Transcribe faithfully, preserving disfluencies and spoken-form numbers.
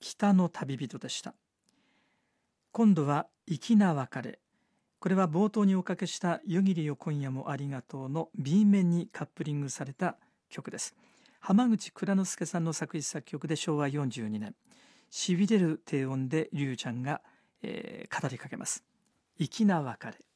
北の旅人でした。今度は粋な別れ。これは冒頭におかけした夜霧よ今夜もありがとうの B 面にカップリングされた曲です。浜口蔵之介さんの作詞作曲でしょうわよんじゅうにねん、しびれる低音でりゅうちゃんが、えー、語りかけます。粋な別れ。